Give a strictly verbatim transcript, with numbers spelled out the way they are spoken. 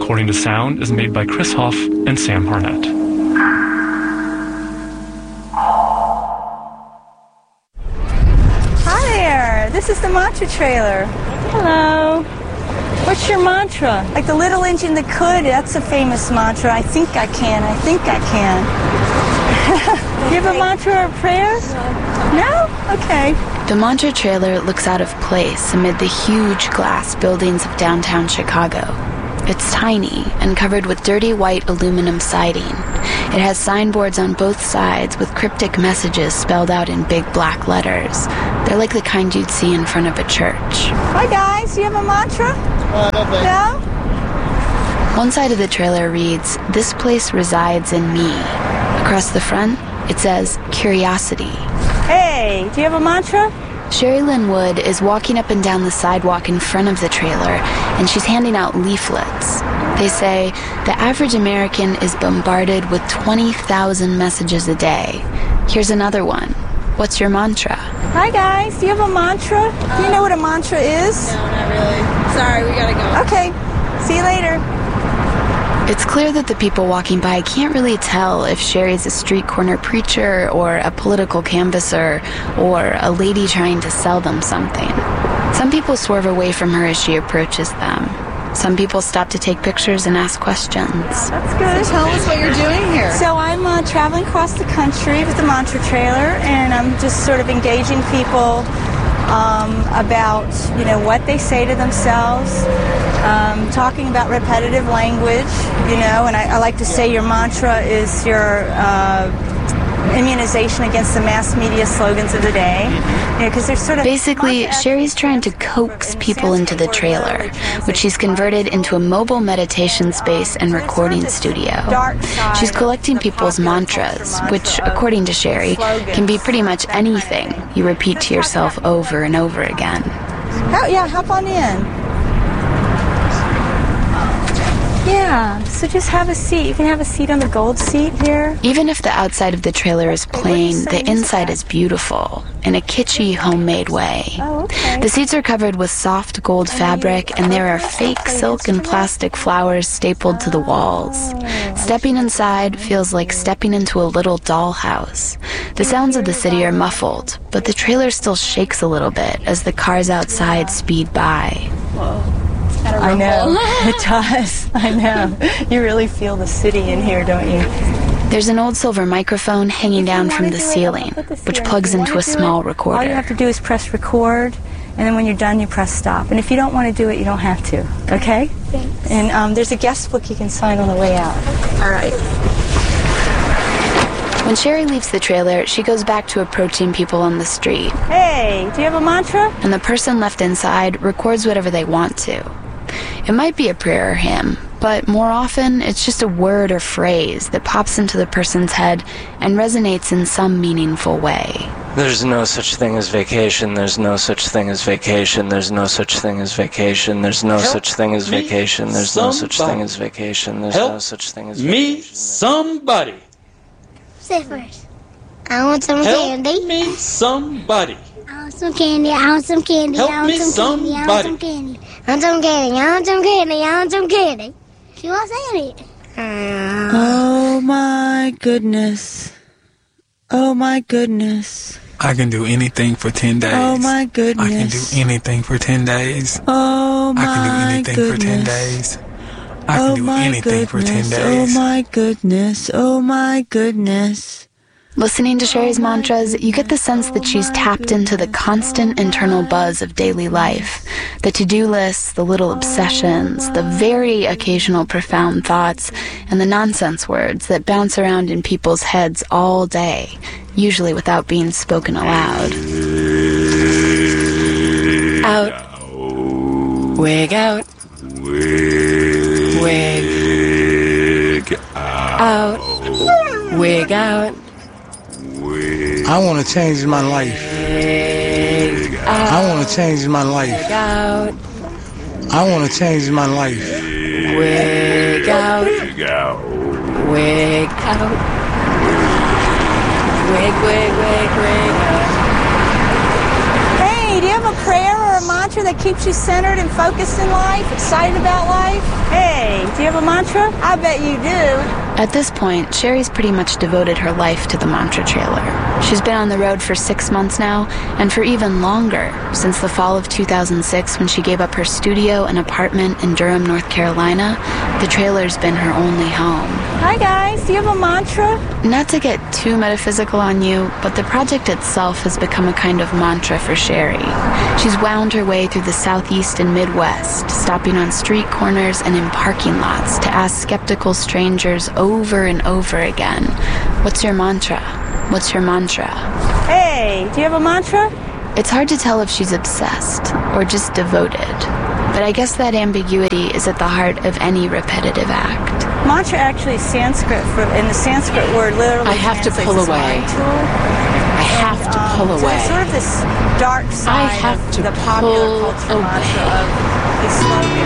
According to Sound is made by Chris Hoff and Sam Harnett. Hi there, this is the mantra trailer. Hello. What's your mantra? Like the little engine that could, that's a famous mantra. I think I can, I think I can. Do you have a mantra or a prayer? No? Okay. The mantra trailer looks out of place amid the huge glass buildings of downtown Chicago. It's tiny and covered with dirty white aluminum siding. It has signboards on both sides with cryptic messages spelled out in big black letters. They're like the kind you'd see in front of a church. Hi guys, do you have a mantra? Uh, nothing. No? One side of the trailer reads, "This place resides in me." Across the front, it says, "Curiosity." Hey, do you have a mantra? Sherry Lynn Wood is walking up and down the sidewalk in front of the trailer, and she's handing out leaflets. They say, the average American is bombarded with twenty thousand messages a day. Here's another one. What's your mantra? Hi guys, do you have a mantra? Do you know what a mantra is? No, not really. Sorry, we gotta go. Okay, see you later. It's clear that the people walking by can't really tell if Sherry's a street corner preacher or a political canvasser or a lady trying to sell them something. Some people swerve away from her as she approaches them. Some people stop to take pictures and ask questions. That's good. So tell us what you're doing here. So I'm uh, traveling across the country with the mantra trailer, and I'm just sort of engaging people um, about, you know, what they say to themselves, um, talking about repetitive language, you know, and I, I like to say your mantra is your uh, immunization against the mass media slogans of the day. You know, 'cause there's sort of Basically, Sherry's trying to coax people into the trailer, which she's converted into a mobile meditation space and recording studio. She's collecting people's mantras, which, according to Sherry, can be pretty much anything you repeat to yourself over and over again. Oh, yeah, hop on in. Yeah, so just have a seat. You can have a seat on the gold seat here. Even if the outside of the trailer is plain, the inside is beautiful, in a kitschy, homemade way. Oh, okay. The seats are covered with soft gold fabric, and there are fake silk and plastic flowers stapled to the walls. Stepping inside feels like stepping into a little dollhouse. The sounds of the city are muffled, but the trailer still shakes a little bit as the cars outside speed by. Whoa. I know, it does. I know. You really feel the city in here, don't you? There's an old silver microphone hanging down from the ceiling, which plugs into a small recorder. All you have to do is press record, and then when you're done, you press stop. And if you don't want to do it, you don't have to, okay? Thanks. And um, there's a guest book you can sign on the way out. All right. When Sherry leaves the trailer, she goes back to approaching people on the street. Hey, do you have a mantra? And the person left inside records whatever they want to. It might be a prayer or hymn, but more often it's just a word or phrase that pops into the person's head and resonates in some meaningful way. There's no such thing as vacation, there's no such thing as vacation, there's no such thing as vacation, there's no such thing as vacation, there's no such thing as vacation, there's no such thing as vacation. Me, somebody. Say first. I want some Help candy. me, somebody. I want some candy. I want some candy. Help I want me, some candy. I want some somebody. candy. I want some candy. I want some candy. I want some candy. She was saying it. Oh my goodness. Oh my goodness. I can do anything for ten days. Oh my goodness. I can do anything for ten days. Oh my I can do anything goodness. for ten days. I can oh do my anything goodness. for ten days. Oh my goodness. Oh my goodness. Listening to Sherry's mantras, you get the sense that she's tapped into the constant internal buzz of daily life. The to-do lists, the little obsessions, the very occasional profound thoughts, and the nonsense words that bounce around in people's heads all day, usually without being spoken aloud. Out. Wig out. Wig. Out. Wig out. I want to change my life. I want to change my life. Out. I want to change my life. Wig out. Wig out. Wig out. Wig, wig, wig, wig out. Hey, do you have a prayer or a mantra? mantra that keeps you centered and focused in life, excited about life? Hey, do you have a mantra? I bet you do. At this point, Sherry's pretty much devoted her life to the mantra trailer. She's been on the road for six months now, and for even longer, since the fall of two thousand six when she gave up her studio and apartment in Durham, North Carolina. The trailer's been her only home. Hi guys, do you have a mantra? Not to get too metaphysical on you, but the project itself has become a kind of mantra for Sherry. She's wound her way through the Southeast and Midwest, stopping on street corners and in parking lots to ask skeptical strangers over and over again, what's your mantra? What's your mantra? Hey, do you have a mantra? It's hard to tell if she's obsessed or just devoted, but I guess that ambiguity is at the heart of any repetitive act. Mantra actually is Sanskrit, for, and the Sanskrit word literally I have to pull translates as away. mind tool. I have And, to um, pull so away. it's sort of this dark side I have of to the popular pull culture away. mantra of the slow